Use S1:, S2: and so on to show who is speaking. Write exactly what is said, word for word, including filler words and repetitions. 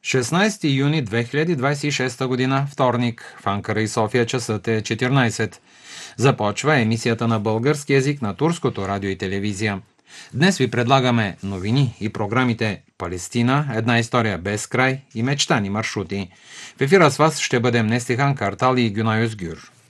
S1: шестнадесети юни две хиляди двадесет и шеста година, вторник, в Анкара и София часът е четиринадесет. Започва емисията на български език на Турското радио и телевизия. Днес ви предлагаме новини и програмите Палестина, една история без край и мечтани маршрути. В ефира с вас ще бъдем Нестихан Картал и Гюнай Özgür.